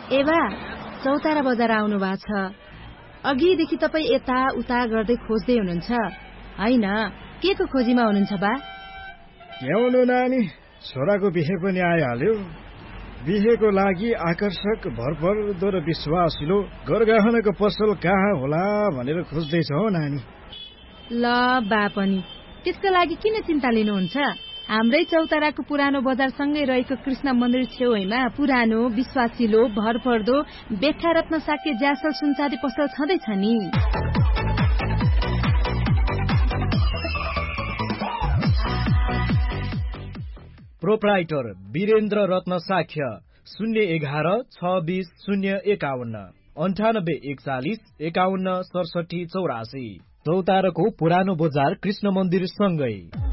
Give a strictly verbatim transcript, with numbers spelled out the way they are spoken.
एवा चौतारा बजार आउनु भएको छ। अघिदेखि तपाईँ यता उता गर्दै खोज्दै हुनुहुन्छ होइन? के को खोजीमा हुनुहुन्छ बा? ल्याउनु नानी, छोराको बिहे पनि आइहाल्यो। बिहेको लागि आकर्षक, भरपर्दो र विश्वासिलो गरगहनाको पसल कहाँ होला भनेर खोज्दैछ हो नानी। ल बा पनि त्यसको लागि किन चिन्ता लिनुहुन्छ? हाम्रै चौताराको पुरानो बजारसँगै रहेको कृष्ण मन्दिर छेउमा पुरानो, विश्वासिलो, भरपर्दो बेखा रत्न साक्य ज्यासल सुनचाँदी पसल छँदैछ नि। प्रोप्राइटर वीरेन्द्र रत्न साक्य शून्य एघार छ बिस शून्य एकाउन्न अन्ठानब्बे एकचालिस एकाउन्न सडसठी चौरासी। चौताराको पुरानो बजार कृष्ण मन्दिर सँगै।